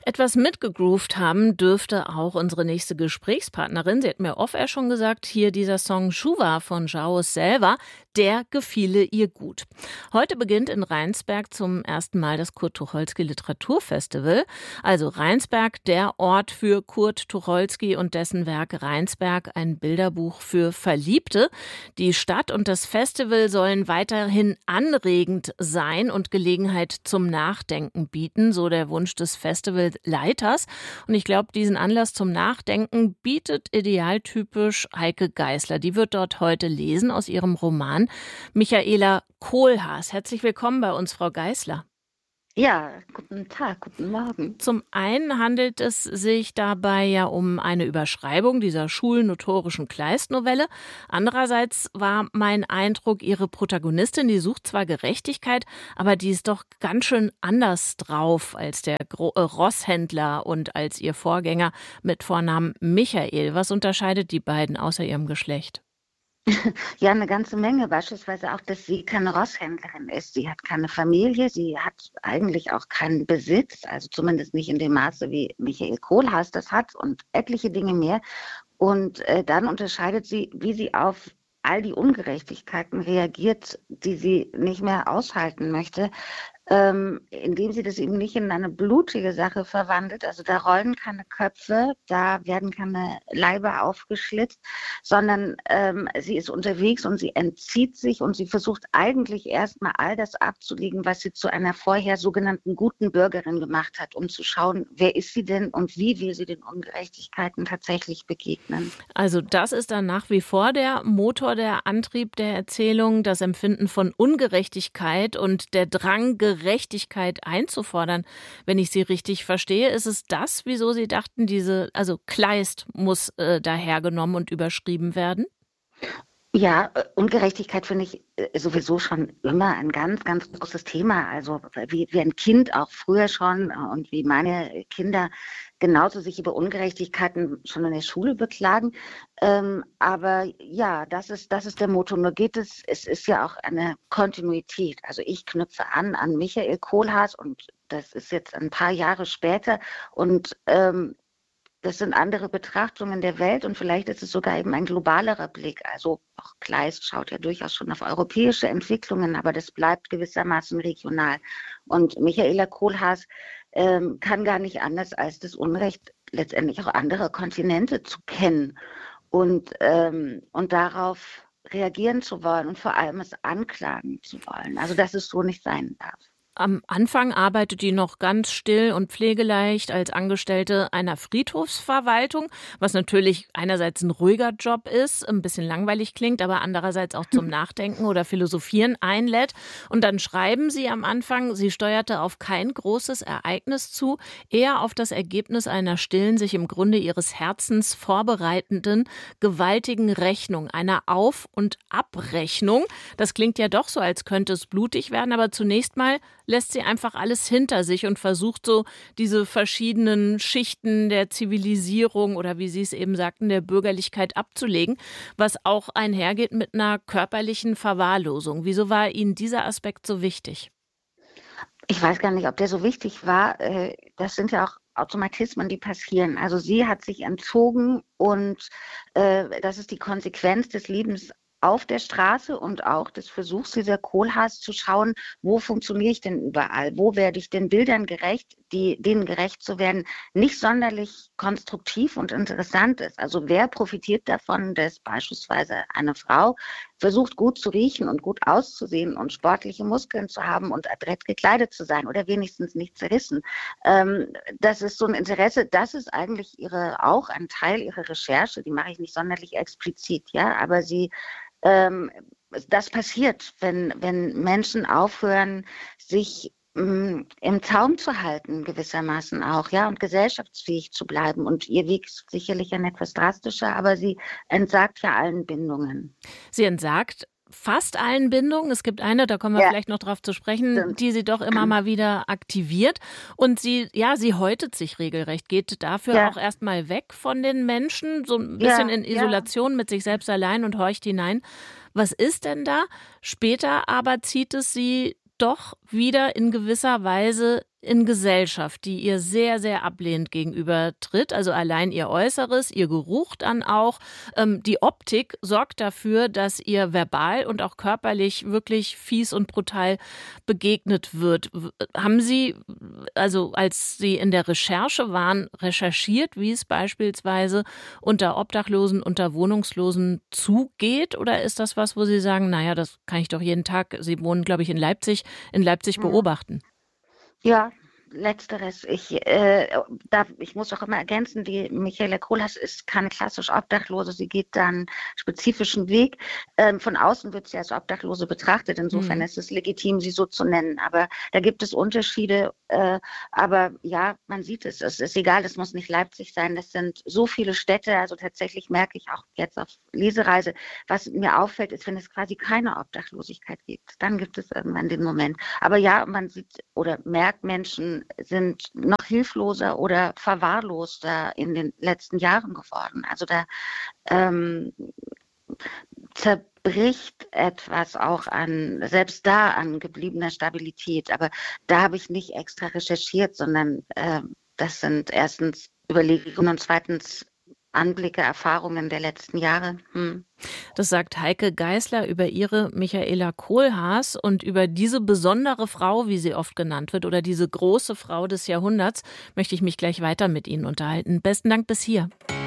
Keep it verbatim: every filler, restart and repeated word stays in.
Etwas mitgegroovt haben dürfte auch unsere nächste Gesprächspartnerin. Sie hat mir off-air schon gesagt, hier dieser Song Schuwa von Jaus Selva, der gefiele ihr gut. Heute beginnt in Rheinsberg zum ersten Mal das Kurt Tucholsky Literaturfestival. Also Rheinsberg, der Ort für Kurt Tucholsky und dessen Werk Rheinsberg, ein Bilderbuch für Verliebte. Die Stadt und das Festival sollen weiterhin anregend sein und Gelegenheit zum Nachdenken bieten, so der Wunsch des Festivalleiters. Und ich glaube, diesen Anlass zum Nachdenken bietet idealtypisch Heike Geisler. Die wird dort heute lesen aus ihrem Roman Michaela Kohlhaas. Herzlich willkommen bei uns, Frau Geisler. Ja, guten Tag, guten Morgen. Zum einen handelt es sich dabei ja um eine Überschreibung dieser schulnotorischen Kleist-Novelle. Andererseits war mein Eindruck, Ihre Protagonistin, die sucht zwar Gerechtigkeit, aber die ist doch ganz schön anders drauf als der Gro- äh, Rosshändler und als ihr Vorgänger mit Vornamen Michael. Was unterscheidet die beiden außer ihrem Geschlecht? Ja, eine ganze Menge. Beispielsweise auch, dass sie keine Rosshändlerin ist. Sie hat keine Familie, sie hat eigentlich auch keinen Besitz, also zumindest nicht in dem Maße, wie Michael Kohlhaas das hat und etliche Dinge mehr. Und äh, dann unterscheidet sie, wie sie auf all die Ungerechtigkeiten reagiert, die sie nicht mehr aushalten möchte, ähm, indem sie das eben nicht in eine blutige Sache verwandelt. Also da rollen keine Köpfe, da werden keine Leiber aufgeschlitzt, sondern ähm, sie ist unterwegs und sie entzieht sich und sie versucht eigentlich erstmal all das abzulegen, was sie zu einer vorher sogenannten guten Bürgerin gemacht hat, um zu schauen, wer ist sie denn und wie will sie den Ungerechtigkeiten tatsächlich begegnen. Also das ist dann nach wie vor der Motor, der Antrieb der Erzählung, das Empfinden von Ungerechtigkeit und der Drang, Gerechtigkeit einzufordern. Wenn ich Sie richtig verstehe, ist es das, wieso Sie dachten, diese, also Kleist muss äh, dahergenommen und überschrieben werden? Ja, äh, Ungerechtigkeit finde ich äh, sowieso schon immer ein ganz, ganz großes Thema. Also wie, wie ein Kind auch früher schon äh, und wie meine Kinder genauso sich über Ungerechtigkeiten schon in der Schule beklagen. Ähm, aber ja, das ist, das ist der Motto. Nur geht es, es ist ja auch eine Kontinuität. Also ich knüpfe an an Michael Kohlhaas und das ist jetzt ein paar Jahre später und ähm, das sind andere Betrachtungen der Welt und vielleicht ist es sogar eben ein globalerer Blick. Also auch Kleist schaut ja durchaus schon auf europäische Entwicklungen, aber das bleibt gewissermaßen regional. Und Michaela Kohlhaas ähm, kann gar nicht anders, als das Unrecht letztendlich auch anderer Kontinente zu kennen und, ähm, und darauf reagieren zu wollen und vor allem es anklagen zu wollen. Also dass es so nicht sein darf. Am Anfang arbeitet die noch ganz still und pflegeleicht als Angestellte einer Friedhofsverwaltung, was natürlich einerseits ein ruhiger Job ist, ein bisschen langweilig klingt, aber andererseits auch zum Nachdenken oder Philosophieren einlädt. Und dann schreiben sie am Anfang, sie steuerte auf kein großes Ereignis zu, eher auf das Ergebnis einer stillen, sich im Grunde ihres Herzens vorbereitenden, gewaltigen Rechnung, einer Auf- und Abrechnung. Das klingt ja doch so, als könnte es blutig werden, aber zunächst mal lässt sie einfach alles hinter sich und versucht so diese verschiedenen Schichten der Zivilisierung oder wie Sie es eben sagten, der Bürgerlichkeit abzulegen, was auch einhergeht mit einer körperlichen Verwahrlosung. Wieso war Ihnen dieser Aspekt so wichtig? Ich weiß gar nicht, ob der so wichtig war. Äh, Das sind ja auch Automatismen, die passieren. Also sie hat sich entzogen und äh, das ist die Konsequenz des Lebens auf der Straße und auch des Versuchs dieser Kohlhaas zu schauen, wo funktioniere ich denn überall? Wo werde ich den Bildern gerecht, die, denen gerecht zu werden, nicht sonderlich konstruktiv und interessant ist. Also wer profitiert davon, dass beispielsweise eine Frau versucht, gut zu riechen und gut auszusehen und sportliche Muskeln zu haben und adrett gekleidet zu sein oder wenigstens nicht zerrissen? Ähm, das ist so ein Interesse, das ist eigentlich ihre, auch ein Teil ihrer Recherche, die mache ich nicht sonderlich explizit, ja, aber sie ähm, das passiert, wenn, wenn Menschen aufhören, sich mh, im Zaum zu halten, gewissermaßen auch, ja, und gesellschaftsfähig zu bleiben. Und ihr Weg ist sicherlich ein etwas drastischer, aber sie entsagt ja allen Bindungen. Sie entsagt fast allen Bindungen. Es gibt eine, da kommen wir Ja, vielleicht noch drauf zu sprechen, stimmt. die sie doch immer mal wieder aktiviert. Und sie, ja, sie häutet sich regelrecht, geht dafür Ja, auch erstmal weg von den Menschen, so ein bisschen ja, in ja. Isolation mit sich selbst allein und horcht hinein. Was ist denn da? Später aber zieht es sie doch wieder in gewisser Weise in Gesellschaft, die ihr sehr, sehr ablehnend gegenübertritt, also allein ihr Äußeres, ihr Geruch dann auch. Ähm, die Optik sorgt dafür, dass ihr verbal und auch körperlich wirklich fies und brutal begegnet wird. W- Haben Sie, also als Sie in der Recherche waren, recherchiert, wie es beispielsweise unter Obdachlosen, unter Wohnungslosen zugeht? Oder ist das was, wo Sie sagen, naja, das kann ich doch jeden Tag, Sie wohnen, glaube ich, in Leipzig, in Leipzig Mhm. beobachten? Ja, letzteres. Ich, äh, da, ich muss auch immer ergänzen, die Michaela Kohlhaas ist keine klassisch Obdachlose. Sie geht dann einen spezifischen Weg. Ähm, von außen wird sie als Obdachlose betrachtet. Insofern Mhm. ist es legitim, sie so zu nennen. Aber da gibt es Unterschiede. Äh, aber ja, man sieht es. Es ist egal, es muss nicht Leipzig sein. Das sind so viele Städte. Also tatsächlich merke ich auch jetzt auf Lesereise, was mir auffällt, ist, wenn es quasi keine Obdachlosigkeit gibt. Dann gibt es irgendwann den Moment. Aber ja, man sieht oder merkt, Menschen sind noch hilfloser oder verwahrloster in den letzten Jahren geworden. Also da ähm, zerbricht etwas auch an, selbst da an gebliebener Stabilität. Aber da habe ich nicht extra recherchiert, sondern äh, das sind erstens Überlegungen und zweitens Anblicke, Erfahrungen der letzten Jahre. Hm. Das sagt Heike Geisler über ihre Michaela Kohlhaas und über diese besondere Frau, wie sie oft genannt wird, oder diese große Frau des Jahrhunderts, möchte ich mich gleich weiter mit Ihnen unterhalten. Besten Dank bis hier.